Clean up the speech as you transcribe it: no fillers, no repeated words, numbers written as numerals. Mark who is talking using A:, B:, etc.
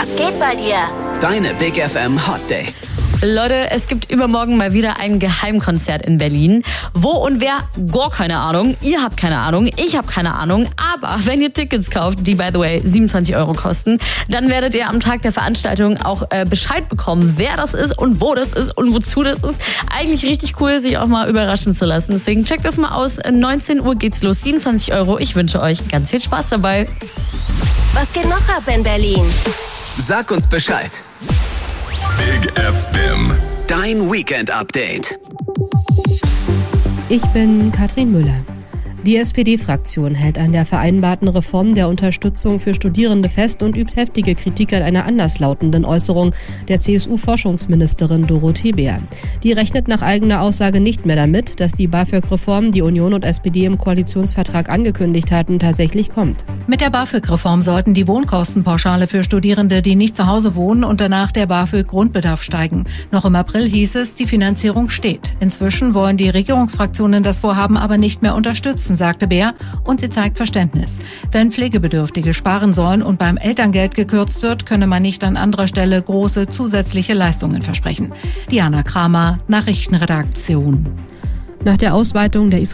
A: Was geht bei dir?
B: Deine Big FM Hot Dates.
C: Leute, es gibt übermorgen mal wieder ein Geheimkonzert in Berlin. Wo und wer? Gar keine Ahnung. Ihr habt keine Ahnung. Ich habe keine Ahnung. Aber wenn ihr Tickets kauft, die by the way 27 € kosten, dann werdet ihr am Tag der Veranstaltung auch Bescheid bekommen, wer das ist und wo das ist und wozu das ist. Eigentlich richtig cool, sich auch mal überraschen zu lassen. Deswegen checkt das mal aus. 19 Uhr geht's los. 27 €. Ich wünsche euch ganz viel Spaß dabei.
A: Was geht noch ab in Berlin?
B: Sag uns Bescheid.
D: Big FM.
B: Dein Weekend-Update.
E: Ich bin Katrin Müller. Die SPD-Fraktion hält an der vereinbarten Reform der Unterstützung für Studierende fest und übt heftige Kritik an einer anderslautenden Äußerung der CSU-Forschungsministerin Dorothee Bär. Die rechnet nach eigener Aussage nicht mehr damit, dass die BAföG-Reform, die Union und SPD im Koalitionsvertrag angekündigt hatten, tatsächlich kommt.
F: Mit der BAföG-Reform sollten die Wohnkostenpauschale für Studierende, die nicht zu Hause wohnen, und danach der BAföG-Grundbedarf steigen. Noch im April hieß es, die Finanzierung steht. Inzwischen wollen die Regierungsfraktionen das Vorhaben aber nicht mehr unterstützen, sagte Bär, und sie zeigt Verständnis. Wenn Pflegebedürftige sparen sollen und beim Elterngeld gekürzt wird, könne man nicht an anderer Stelle große zusätzliche Leistungen versprechen. Diana Kramer, Nachrichtenredaktion.
E: Nach der Ausweitung der